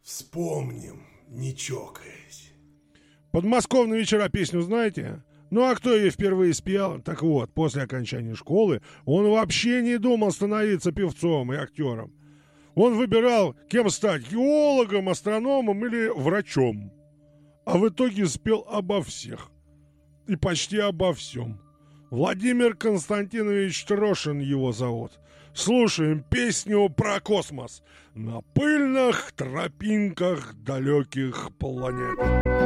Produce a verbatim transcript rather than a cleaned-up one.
Вспомним, не чокаясь. Подмосковные вечера песню знаете? Ну а кто ее впервые спел? Так вот, после окончания школы он вообще не думал становиться певцом и актером. Он выбирал, кем стать: геологом, астрономом или врачом. А в итоге спел обо всех. И почти обо всем. Владимир Константинович Трошин его зовут. Слушаем песню про космос на пыльных тропинках далеких планет.